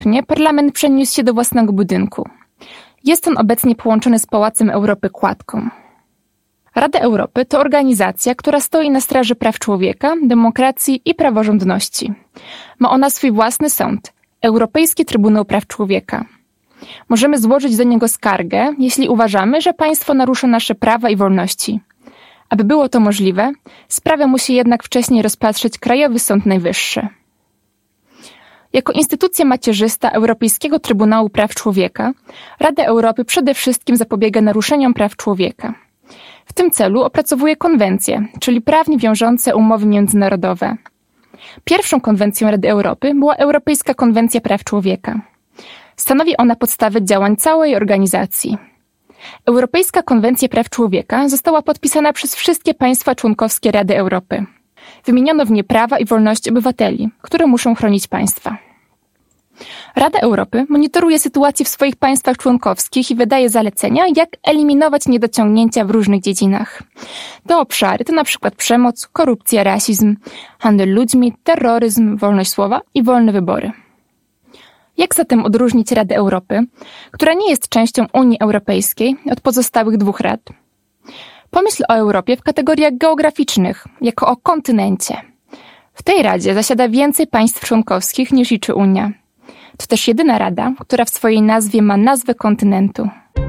sierpnia parlament przeniósł się do własnego budynku. Jest on obecnie połączony z Pałacem Europy kładką. Rada Europy to organizacja, która stoi na straży praw człowieka, demokracji i praworządności. Ma ona swój własny sąd, Europejski Trybunał Praw Człowieka. Możemy złożyć do niego skargę, jeśli uważamy, że państwo narusza nasze prawa i wolności. Aby było to możliwe, sprawę musi jednak wcześniej rozpatrzeć Krajowy Sąd Najwyższy. Jako instytucja macierzysta Europejskiego Trybunału Praw Człowieka, Rada Europy przede wszystkim zapobiega naruszeniom praw człowieka. W tym celu opracowuje konwencje, czyli prawnie wiążące umowy międzynarodowe. Pierwszą konwencją Rady Europy była Europejska Konwencja Praw Człowieka. Stanowi ona podstawę działań całej organizacji. Europejska Konwencja Praw Człowieka została podpisana przez wszystkie państwa członkowskie Rady Europy. Wymieniono w niej prawa i wolności obywateli, które muszą chronić państwa. Rada Europy monitoruje sytuację w swoich państwach członkowskich i wydaje zalecenia, jak eliminować niedociągnięcia w różnych dziedzinach. Te obszary to np. przemoc, korupcja, rasizm, handel ludźmi, terroryzm, wolność słowa i wolne wybory. Jak zatem odróżnić Radę Europy, która nie jest częścią Unii Europejskiej, od pozostałych dwóch rad? Pomyśl o Europie w kategoriach geograficznych, jako o kontynencie. W tej Radzie zasiada więcej państw członkowskich niż liczy Unia. To też jedyna rada, która w swojej nazwie ma nazwę kontynentu.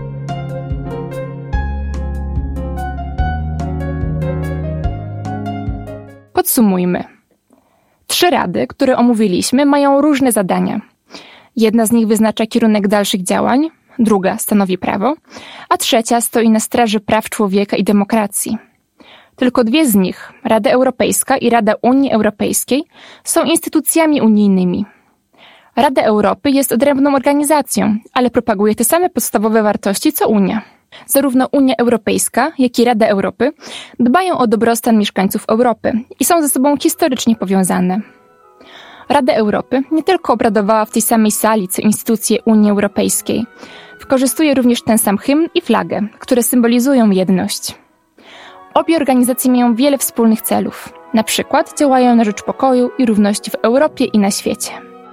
Podsumujmy. 3 rady, które omówiliśmy, mają różne zadania. Jedna z nich wyznacza kierunek dalszych działań, druga stanowi prawo, a trzecia stoi na straży praw człowieka i demokracji. Tylko 2 z nich, Rada Europejska i Rada Unii Europejskiej, są instytucjami unijnymi. Rada Europy jest odrębną organizacją, ale propaguje te same podstawowe wartości co Unia. Zarówno Unia Europejska, jak i Rada Europy dbają o dobrostan mieszkańców Europy i są ze sobą historycznie powiązane. Rada Europy nie tylko obradowała w tej samej sali co instytucje Unii Europejskiej. Wykorzystuje również ten sam hymn i flagę, które symbolizują jedność. Obie organizacje mają wiele wspólnych celów. Na przykład działają na rzecz pokoju i równości w Europie i na świecie.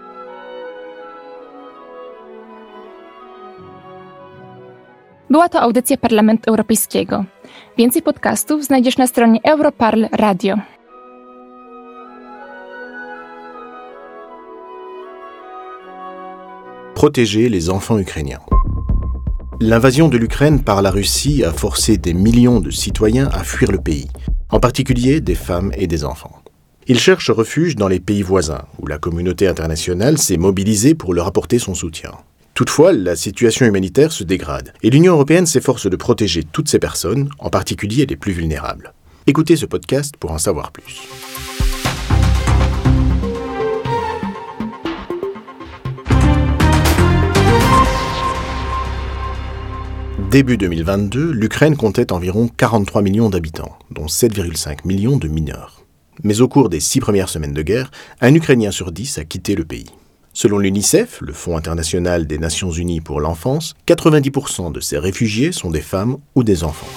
Była to audycja Parlamentu Europejskiego. Więcej podcastów znajdziesz na stronie Europarl Radio. Protéger les enfants ukrainiens. L'invasion de l'Ukraine par la Russie a forcé des millions de citoyens à fuir le pays, en particulier des femmes et des enfants. Ils cherchent refuge dans les pays voisins, où la communauté internationale s'est mobilisée pour leur apporter son soutien. Toutefois, la situation humanitaire se dégrade, et l'Union européenne s'efforce de protéger toutes ces personnes, en particulier les plus vulnérables. Écoutez ce podcast pour en savoir plus. Début 2022, l'Ukraine comptait environ 43 millions d'habitants, dont 7,5 millions de mineurs. Mais au cours des 6 premières semaines de guerre, un Ukrainien sur 10 a quitté le pays. Selon l'UNICEF, le Fonds international des Nations Unies pour l'enfance, 90% de ces réfugiés sont des femmes ou des enfants.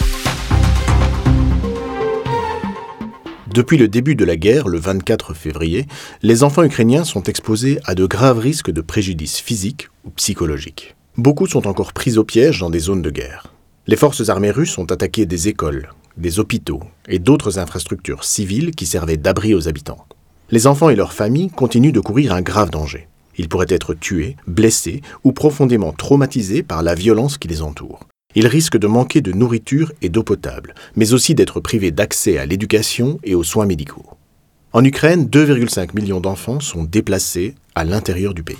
Depuis le début de la guerre, le 24 février, les enfants ukrainiens sont exposés à de graves risques de préjudice physique ou psychologique. Beaucoup sont encore pris au piège dans des zones de guerre. Les forces armées russes ont attaqué des écoles, des hôpitaux et d'autres infrastructures civiles qui servaient d'abri aux habitants. Les enfants et leurs familles continuent de courir un grave danger. Ils pourraient être tués, blessés ou profondément traumatisés par la violence qui les entoure. Ils risquent de manquer de nourriture et d'eau potable, mais aussi d'être privés d'accès à l'éducation et aux soins médicaux. En Ukraine, 2,5 millions d'enfants sont déplacés à l'intérieur du pays.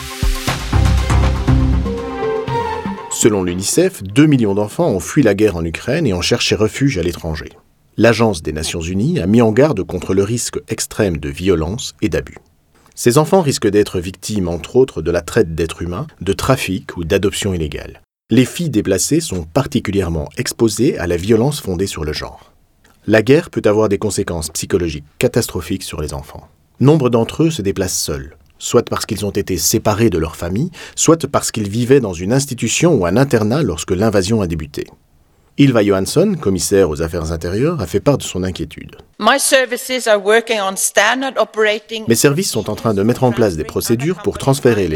Selon l'UNICEF, 2 millions d'enfants ont fui la guerre en Ukraine et ont cherché refuge à l'étranger. L'Agence des Nations Unies a mis en garde contre le risque extrême de violence et d'abus. Ces enfants risquent d'être victimes, entre autres, de la traite d'êtres humains, de trafic ou d'adoption illégale. Les filles déplacées sont particulièrement exposées à la violence fondée sur le genre. La guerre peut avoir des conséquences psychologiques catastrophiques sur les enfants. Nombre d'entre eux se déplacent seuls, soit parce qu'ils ont été séparés de leur famille, soit parce qu'ils vivaient dans une institution ou un internat lorsque l'invasion a débuté. Ylva Johansson, commissaire aux affaires intérieures, a fait part de son inquiétude. Mes services sont en train de mettre en place des procédures pour transférer les